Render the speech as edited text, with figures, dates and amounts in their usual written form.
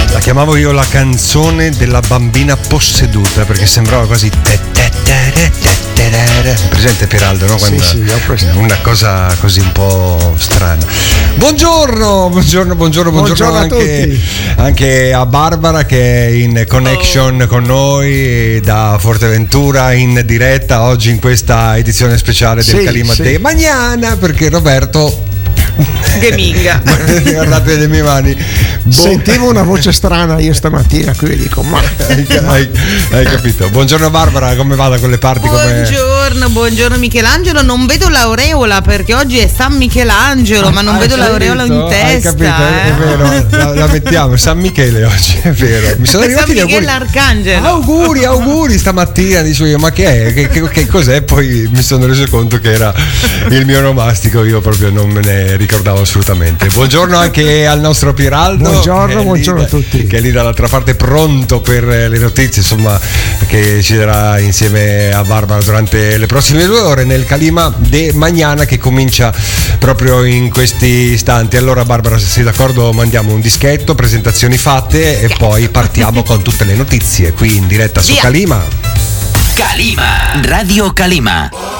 La chiamavo io la canzone della bambina posseduta, perché sembrava quasi presente Piraldo, no? Quando sì, ho presente. una cosa così un po' strana. Buongiorno anche a Barbara che è in connection con noi da Forteventura in diretta oggi in questa edizione speciale del Calima de Mañana, perché Roberto Geminga. Guardate le mie mani. Sentivo una voce strana io stamattina, qui dico ma hai capito. Buongiorno Barbara, come va da quelle parti? Buongiorno Michelangelo. Non vedo l'aureola perché oggi è San Michelangelo, ma non vedo l'aureola in testa. Hai capito, è vero, la mettiamo San Michele oggi, è vero. Mi sono arrivati San Michele l'Arcangelo. Auguri stamattina, dicevo io, ma che è? Che cos'è? Poi mi sono reso conto che era il mio onomastico, io proprio non me ne ricordavo assolutamente. Buongiorno anche al nostro Piraldo. Buongiorno a tutti. Che è lì dall'altra parte pronto per le notizie, insomma, che ci darà insieme a Barbara durante le prossime 2 ore nel Calima de Mañana, che comincia proprio in questi istanti. Allora Barbara, se sei d'accordo, mandiamo un dischetto, presentazioni fatte e poi partiamo con tutte le notizie qui in diretta su Calima. Radio Calima.